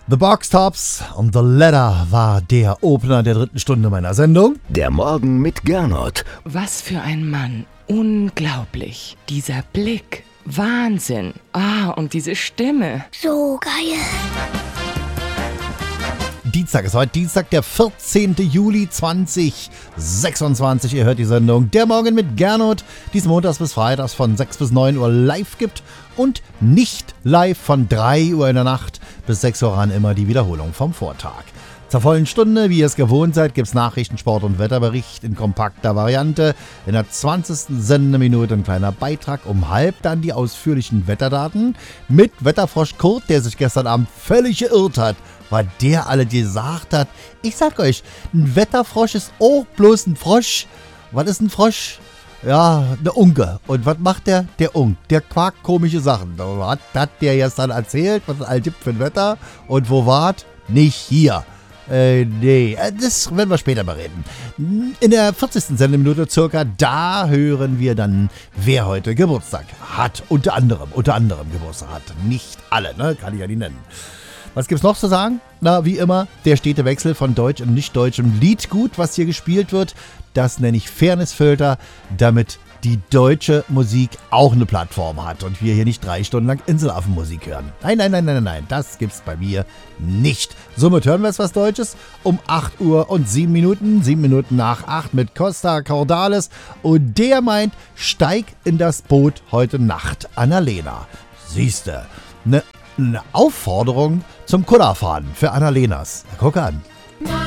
The Box Tops und The Ladder war der Opener der 3. Stunde meiner Sendung. Der Morgen mit Gernot. Was für ein Mann. Unglaublich. Dieser Blick. Wahnsinn. Und diese Stimme. So geil. Dienstag ist heute Dienstag, der 14. Juli 2026. Ihr hört die Sendung Der Morgen mit Gernot, die es montags bis freitags von 6 bis 9 Uhr live gibt und nicht live von 3 Uhr in der Nacht bis 6 Uhr an immer die Wiederholung vom Vortag. Zur vollen Stunde, wie ihr es gewohnt seid, gibt es Nachrichten, Sport und Wetterbericht in kompakter Variante. In der 20. Sendeminute ein kleiner Beitrag, um halb dann die ausführlichen Wetterdaten mit Wetterfrosch Kurt, der sich gestern Abend völlig geirrt hat, weil der alle gesagt hat, ich sag euch, ein Wetterfrosch ist auch bloß ein Frosch. Was ist ein Frosch? Ja, eine Unke. Und was macht der? Der Unk. Der quakt komische Sachen. Was hat der jetzt dann erzählt? Was es all gibt für ein Wetter? Und wo wart? Nicht hier. Nee, das werden wir später bereden. In der 40. Sendeminute circa, da hören wir dann, wer heute Geburtstag hat. Unter anderem Geburtstag hat. Nicht alle, ne? Kann ich ja nicht nennen. Was gibt's noch zu sagen? Na, wie immer, der stete Wechsel von deutsch und nicht deutschem Liedgut, was hier gespielt wird. Das nenne ich Fairnessfilter, damit die deutsche Musik auch eine Plattform hat und wir hier nicht 3 Stunden lang Inselaffenmusik hören. Nein, das gibt's bei mir nicht. Somit hören wir jetzt was Deutsches um 8 Uhr und 7 Minuten, 7 Minuten nach 8 mit Costa Cordalis und der meint, steig in das Boot heute Nacht, Annalena. Siehste, eine Aufforderung zum Kullerfahren für Annalenas. Guck an.